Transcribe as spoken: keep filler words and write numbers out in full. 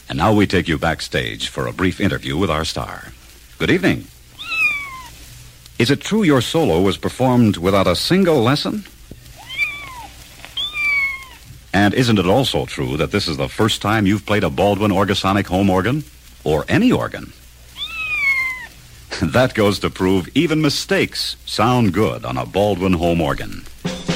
And now we take you backstage for a brief interview with our star. Good evening. Is it true your solo was performed without a single lesson? And isn't it also true that this is the first time you've played a Baldwin Orgasonic home organ? Or any organ? That goes to prove even mistakes sound good on a Baldwin home organ.